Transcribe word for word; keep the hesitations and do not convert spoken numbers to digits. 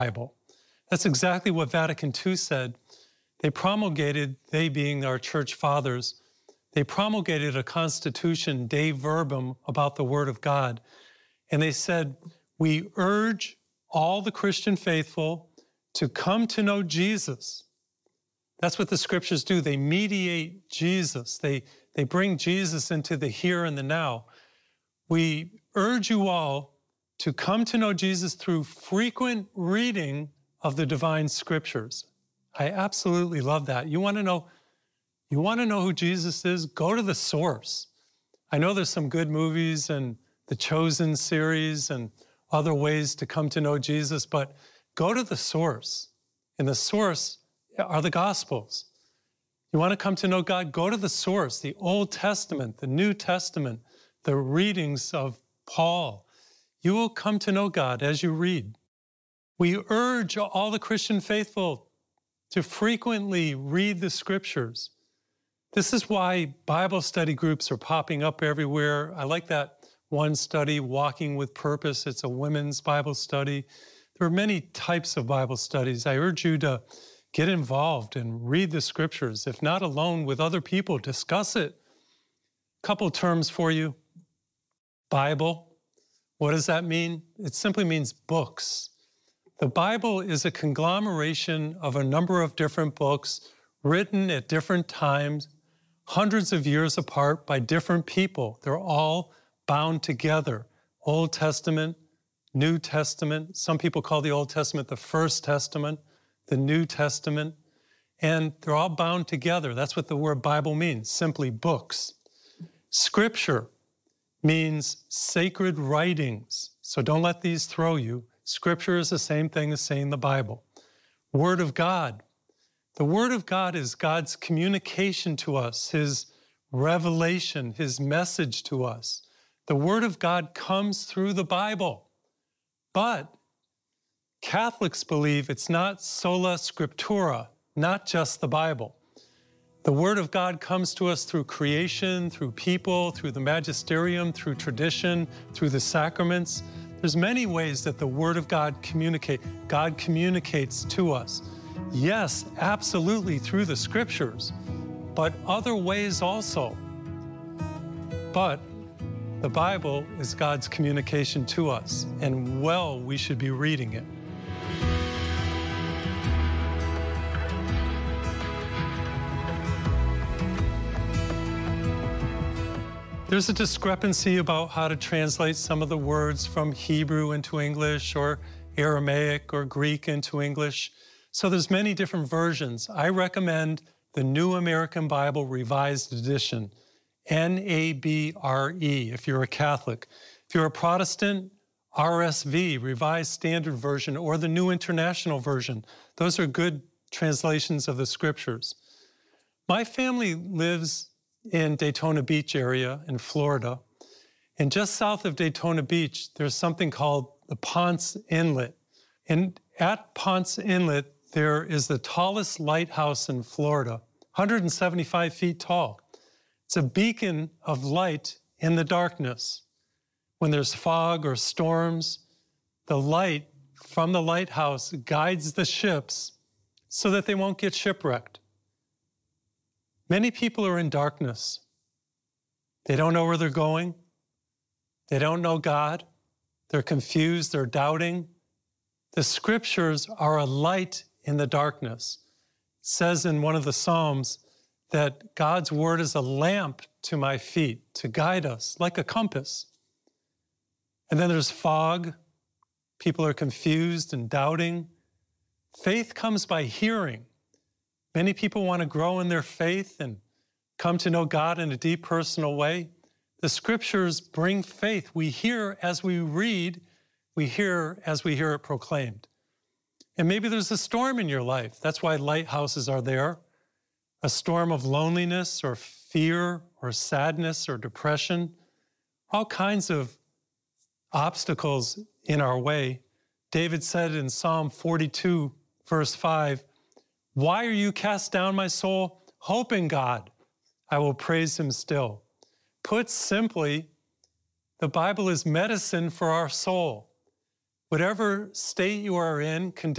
Bible. That's exactly what Vatican two said. They promulgated, they being our church fathers, they promulgated a constitution, Dei Verbum, about the Word of God. And they said, we urge all the Christian faithful to come to know Jesus. That's what the scriptures do. They mediate Jesus. They, they bring Jesus into the here and the now. We urge you all to come to know Jesus through frequent reading of the divine scriptures. I absolutely love that. You want to know, you want to know who Jesus is? Go to the source. I know there's some good movies and the Chosen series and other ways to come to know Jesus, but go to the source. And the source are the Gospels. You want to come to know God? Go to the source, the Old Testament, the New Testament, the readings of Paul. You will come to know God as you read. We urge all the Christian faithful to frequently read the scriptures. This is why Bible study groups are popping up everywhere. I like that one study, Walking with Purpose. It's a women's Bible study. There are many types of Bible studies. I urge you to get involved and read the scriptures. If not alone, with other people, discuss it. Couple terms for you. Bible. What does that mean? It simply means books. The Bible is a conglomeration of a number of different books written at different times, hundreds of years apart by different people. They're all bound together. Old Testament, New Testament. Some people call the Old Testament the First Testament, the New Testament, and they're all bound together. That's what the word Bible means, simply books. Scripture means sacred writings, so don't let these throw you. Scripture is the same thing as saying the Bible. Word of God. The Word of God is God's communication to us, His revelation, His message to us. The Word of God comes through the Bible. But Catholics believe it's not sola scriptura, not just the Bible. The Word of God comes to us through creation, through people, through the magisterium, through tradition, through the sacraments. There's many ways that the Word of God communicate. God communicates to us. Yes, absolutely through the scriptures, but other ways also. But the Bible is God's communication to us, and well, we should be reading it. There's a discrepancy about how to translate some of the words from Hebrew into English or Aramaic or Greek into English. So there's many different versions. I recommend the New American Bible Revised Edition, N A B R E, if you're a Catholic. If you're a Protestant, R S V, Revised Standard Version, or the New International Version. Those are good translations of the scriptures. My family lives in Daytona Beach area in Florida. And just south of Daytona Beach, there's something called the Ponce Inlet. And at Ponce Inlet, there is the tallest lighthouse in Florida, one hundred seventy-five feet tall. It's a beacon of light in the darkness. When there's fog or storms, the light from the lighthouse guides the ships so that they won't get shipwrecked. Many people are in darkness. They don't know where they're going. They don't know God. They're confused. They're doubting. The scriptures are a light in the darkness. It says in one of the Psalms that God's word is a lamp to my feet to guide us like a compass. And then there's fog. People are confused and doubting. Faith comes by hearing. Many people want to grow in their faith and come to know God in a deep personal way. The scriptures bring faith. We hear as we read, we hear as we hear it proclaimed. And maybe there's a storm in your life. That's why lighthouses are there. A storm of loneliness or fear or sadness or depression, all kinds of obstacles in our way. David said in Psalm forty-two, verse five, "Why are you cast down, my soul? Hope in God. I will praise him still." Put simply, the Bible is medicine for our soul. Whatever state you are in, condition